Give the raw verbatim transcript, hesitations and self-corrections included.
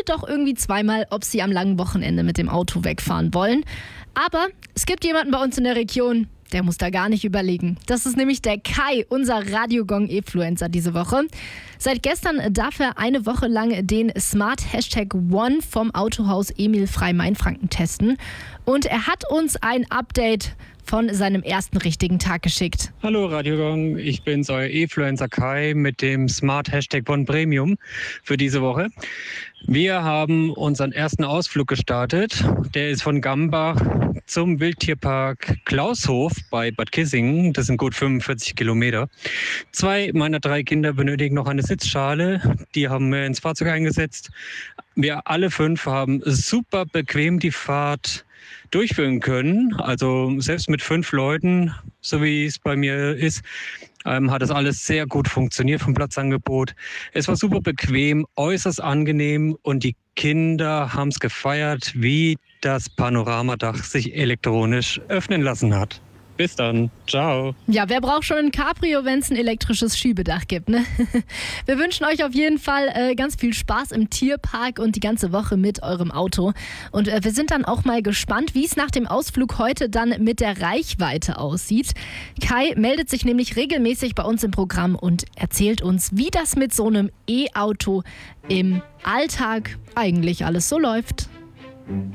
doch irgendwie zweimal, ob sie am langen Wochenende mit dem Auto wegfahren wollen. Aber es gibt jemanden bei uns in der Region, der muss da gar nicht überlegen. Das ist nämlich der Kai, unser Radiogong-Influencer diese Woche. Seit gestern darf er eine Woche lang den Smart Hashtag One vom Autohaus Emil Frey Mainfranken testen. Und er hat uns ein Update von seinem ersten richtigen Tag geschickt. Hallo Radiogong, ich bin's, euer Influencer Kai mit dem Smart Hashtag One Premium für diese Woche. Wir haben unseren ersten Ausflug gestartet. Der ist von Gambach zum Wildtierpark Klaushof bei Bad Kissingen. Das sind gut fünfundvierzig Kilometer. Zwei meiner drei Kinder benötigen noch eine Sitzschale. Die haben wir ins Fahrzeug eingesetzt. Wir alle fünf haben super bequem die Fahrt durchführen können. Also selbst mit fünf Leuten, so wie es bei mir ist, ähm, hat das alles sehr gut funktioniert vom Platzangebot. Es war super bequem, äußerst angenehm und die Kinder haben es gefeiert, wie das Panoramadach sich elektronisch öffnen lassen hat. Bis dann. Ciao. Ja, wer braucht schon ein Cabrio, wenn es ein elektrisches Schiebedach gibt, ne? Wir wünschen euch auf jeden Fall äh, ganz viel Spaß im Tierpark und die ganze Woche mit eurem Auto. Und äh, wir sind dann auch mal gespannt, wie es nach dem Ausflug heute dann mit der Reichweite aussieht. Kai meldet sich nämlich regelmäßig bei uns im Programm und erzählt uns, wie das mit so einem E-Auto im Alltag eigentlich alles so läuft.